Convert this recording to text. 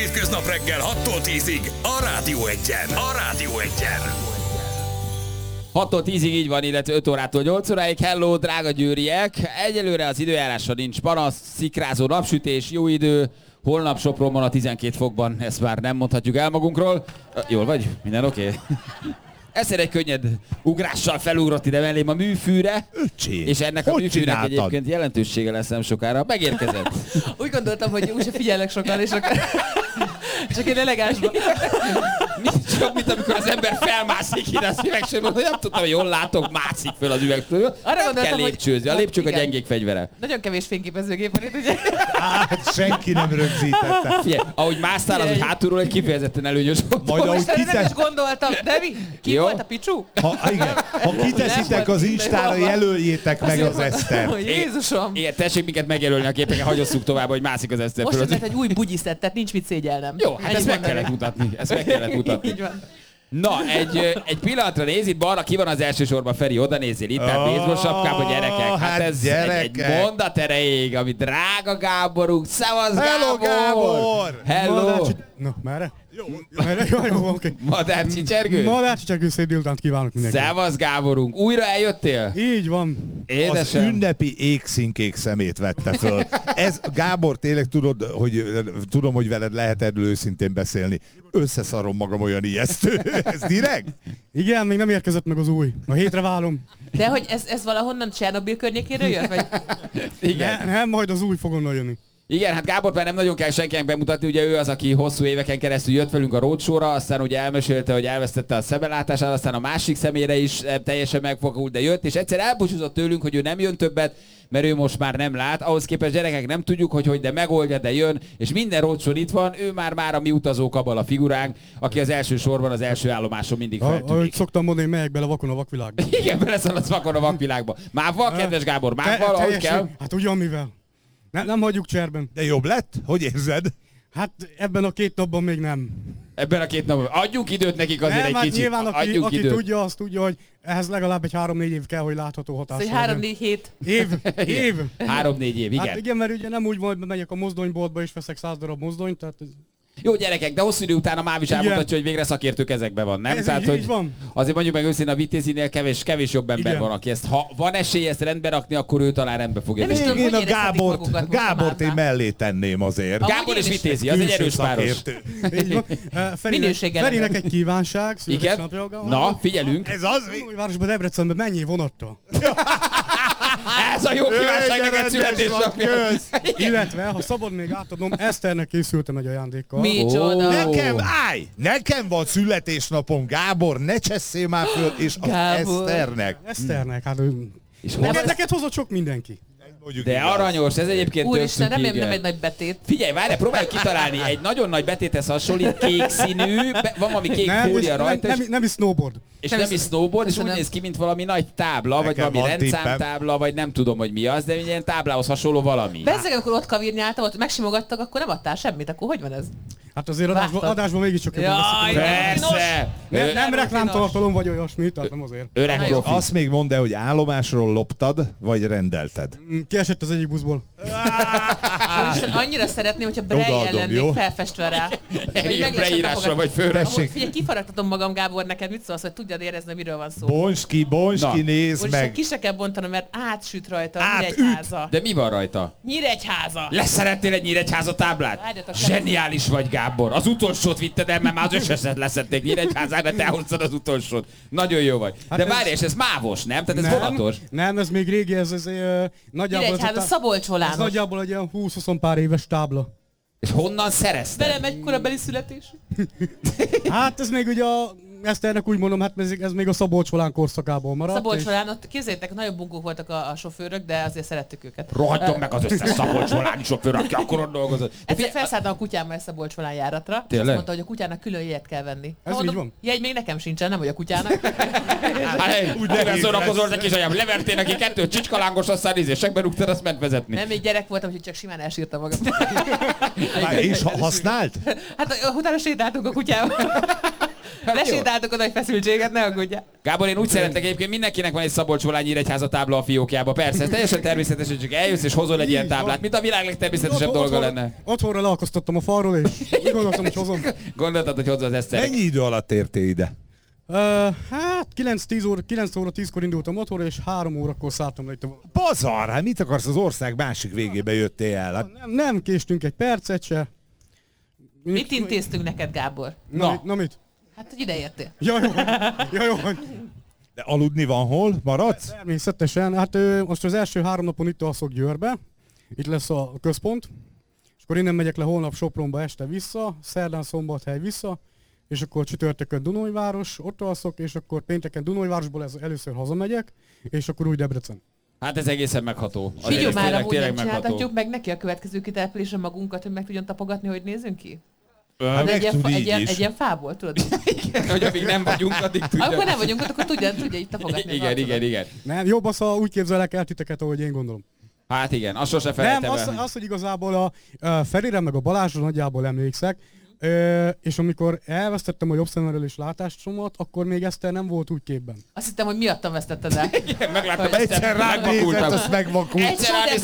hétköznap reggel 6-tól 10-ig a Rádió Egyen. A Rádió Egyen. 6-tól 10-ig így van, illetve 5 órától 8 óráig. Hello, drága győriek! Egyelőre az időjárásra nincs panasz, szikrázó napsütés, jó idő. Holnap Sopronban a 12 fokban, ezt már nem mondhatjuk el magunkról. Jól vagy? Minden oké? Okay? Egyszer egy könnyed ugrással felugrott ide mellém a műfűre, és ennek a műfűnek egyébként jelentősége lesz nem sokára. Megérkezett. Úgy gondoltam, hogy úgyse figyelek sokan, és akkor... Csak én elegánsban. Nincs jobb, mint amikor az ember felmászik ide a szüvegsőből, hogy nem tudtam, hogy jól látok, mászik föl az üvegtől. Nem kell lépcsőzni, a lépcsők a gyengék fegyvere. Nagyon kevés fényképezőgép van itt, ugye? Hát senki nem rögzítette. Figyelj, ahogy másztál, az, hogy hátulról egy kifejezetten előnyös volt. Majd ahogy nem is gondoltam, de mi? Ki jó? volt a picsú? Ha kiteszitek az Instára, jelöljétek meg az Esztert. Jézusom! Igen, tessék minket megjelölni a képeken, hagyosszuk tovább, hogy mászik az Eszter Most föl. lett egy új bugyiszett, tehát nincs mit szégyelnem. Jó, hát ezt meg kellett mutatni. Ezt meg kellett mutatni. Így van. Na, egy pillanatra néz, itt balra ki van az első sorban, Feri, oda nézzél, itt a baseball sapkába, gyerekek. Hát ez egy mondat erejéig, ami drága Gáborunk. Szevasz, Hello, Gábor! Hello! Na, merre? Jó, oké. Madár csicsergő? Madár csicsergő, szép délutánt kívánok mindenkinek. Szevasz, Gáborunk. Újra eljöttél? Így van. Az Édesem. ünnepi égszínkék szemét vette föl. Ez, Gábor, tényleg tudom, hogy veled lehet erről őszintén beszélni. Összeszarom magam, olyan ijesztő. Ez direkt? Igen, még nem érkezett meg az új. A hétre válom. De hogy ez valahonnan Csernobil környékéről jött? Vagy? Igen. Nem, majd az új fog onnan jönni. Igen, hát Gábor már nem nagyon kell senkinek bemutatni, ugye ő az, aki hosszú éveken keresztül jött velünk a roadshow-ra, aztán ugye elmesélte, hogy elvesztette a szemellátását, aztán a másik szemére is teljesen megfogult, de jött, és egyszer elbúcsúzott tőlünk, hogy ő nem jön többet, mert ő most már nem lát. Ahhoz képest gyerekek nem tudjuk, hogy de megoldja, de jön, és minden roadshow itt van, ő már a mi utazó kabala figuránk, aki az első sorban, az első állomáson mindig Ahogy feltűnik. szoktam mondani, megyek bele vakon a vakvilágba. Igen, beleszaladsz vakon a vakvilágba. Mával, kedves Gábor, mával, ahogy kell. Hát ugyan mivel. Nem hagyjuk cserben. De jobb lett? Hogy érzed? Hát ebben a 2 napban még nem. Ebben a 2 napban. Adjunk időt nekik azért Nem, egy hát kicsit. nyilván Adjunk aki időt. tudja, azt tudja, hogy ehhez legalább egy 3-4 év kell, hogy látható hatás. Szóval 3-4 hét. Év. 3-4 év, igen. Hát igen, mert ugye nem úgy majd megyek a mozdonyboltba és veszek 100 darab mozdonyt, tehát... Jó gyerekek, de hosszú idő után a Máv is elmutatja, hogy végre szakértő kezekben van, nem? Ez Tehát, így hogy van. azért mondjuk meg őszintén a Vitézinél kevés jobb ember Igen. van, aki ezt, ha van esélye ezt rendbe rakni, akkor ő talán rendbe fogja Nem is tenni. tudom, Én hogy a érezhetik magukat most a Gábort én Mávnál? mellé tenném azért. Amúgy Gábor én és is Vitézi, az egy erős Külső páros. szakértő. Így van. Minőséggel Ferinek nem. egy kívánság, Igen? születésnapja. Na, figyelünk. Ez az? Városba Debrecenbe mennyi vonattal? Ez a jó kívánság neked születésnapja. Illetve, ha szabad még átadnom, Eszternek készültem egy ajándékkal. Micsoda. Nekem van születésnapom, Gábor, ne csesszél már föl, és az Gábor. Eszternek. Eszternek, hát És neked hozott sok mindenki. Mondjuk de igaz. aranyos, ez egyébként Úristen, tök remélem cuki, nem igen. egy nagy betét. Figyelj, várj, próbáljuk kitalálni. Egy nagyon nagy betéthez hasonlít, kék színű, van valami kék fólia rajta, nem is snowboard. és Nem nem is snowboard, és úgy köszönöm. néz ki, mint valami nagy tábla, vagy Nekem valami van rendszámtábla, vagy nem tudom, hogy mi az, de ilyen táblához hasonló valami. Bezzeg, amikor ott kavírnyáltam, ott megsimogattak, akkor nem adtál semmit, akkor hogy van ez? Hát azért Vágtad. adásban mégiscsak jobban Jaj, veszik. Persze! Nem reklámtartalom vagy olyasmi, tehát nem azért. Öreg Na jó. profi. Azt még mondd el, hogy állomásról loptad, vagy rendelted. Kiesett az egyik buszból. Úristen, annyira szeretném, hogyha Brej Odaadom, lennék jó? felfestve rá. Igen, beírásra vagy főre. Amúgy figyelj, kifaragtatom magam, Gábor, neked mit szólsz, hogy tudjad érezni, miről van szó. Bonski, Na. nézd Úristen, meg. ki se kell bontanom, mert átsüt rajta Átüt. Nyíregyháza. De mi van rajta? Nyíregyháza! Leszerettél egy Nyíregyháza táblát? Várjatok, Zseniális vagy, Gábor. Az utolsót vitted el, mert már az összeset leszették Nyíregyházán, de te hoztad az utolsót. Nagyon jó vagy. Hát De ez- várj, és ez mávos, nem? Tehát ez vonatos. Nem, ez még régi, ez nagyjából... Nyíregyháza, ez Szabolcs ez Volános. nagyjából egy ilyen 20-20 pár éves tábla. És honnan szerezted? Velem egy korabeli születés. Hát ez még ugye a Eszternek úgy mondom, hát ez még a Szabolcs Volán korszakából maradt. Szabolcs és- Volán, ott képzeljétek, nagyon bunkók voltak a sofőrök, de azért szerettük őket. Rohadjon meg az összes Szabolcs Voláni sofőr, aki akkor ott dolgozott. De Egyszer figyelj, felszálltam a kutyámmal egy Szabolcs Volán járatra, és Tényleg? azt mondta, hogy a kutyának külön jegyet kell venni. Ez Mondom, így van. Jegy még nekem sincsen, nem vagy a kutyának. hát, úgy nehéz szórakozol lesz. neki, kisanyám, levertél neki 2 csicskalángos, aztán ízésekbe rúgtad, azt ment vezetni. Nem, még gyerek voltam, úgyhogy csak simán elsírtam magam. És használt? Hát utána sétáltunk a kutyával. Lesétáltok oda egy feszültséget, ne aggódjál. Gábor, én úgy szeretek, egyébként mindenkinek van egy Szabolcs-Volányi-Nyíregyháza tábla a fiókjába. Persze, ez teljesen természetes, hogy csak eljössz és hozol egy ilyen táblát, mint a világ legtermészetesebb dolga lenne. Otthonra leakasztottam a falról, és úgy gondoltam, hogy hozom. Gondoltad, hogy hozod ezt Mennyi idő alatt értél ide? Hát 9 óra 10-kor indultam otthonra, és 3 órakor szálltam le itt a... Bazar, hát mit akarsz, az ország másik végébe jöttél el? Hát, Nem késtünk egy percet se. Mit intéztünk neked, Gábor? Na mit? Hát, hogy ide értél. Ja, jó. de aludni van hol? Maradsz? Természetesen. Hát most az első 3 napon itt alszok Győrbe. Itt lesz a központ. És akkor innen megyek le holnap Sopronba este vissza, szerdán Szombathely vissza, és akkor csütörtökön Dunajváros, ott alszok, és akkor pénteken Dunajvárosból először hazamegyek, és akkor új Debrecen. Hát ez egészen megható. Figyelj már, amúgy nem megható. csináltatjuk meg neki a következő kitelepülésre magunkat, hogy meg tudjon tapogatni, hogy nézzünk ki? Hát De meg tud így is. egy ilyen fából, tudod? Hogy amíg nem vagyunk, addig tudja. Akkor nem vagyunk ott, akkor tudja így tapogatni. Igen. Nem, jobb az, ha úgy képzelek el titeket, ahogy én gondolom. Hát igen, azt sose Nem, felejtem el. az, hogy igazából a Ferire meg a Balázsra nagyjából emlékszek, és amikor elvesztettem a jobb szememről is látásomat, akkor még Eszter nem volt úgy képben. Azt hittem, hogy miattam vesztetted el. Igen, megláttam, Egyszer rád nézett, azt megvakult. Egyszer ránéztem,